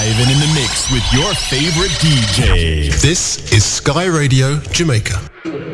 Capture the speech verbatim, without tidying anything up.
live and in the mix with your favorite D J. This is Sky Radio Jamaica.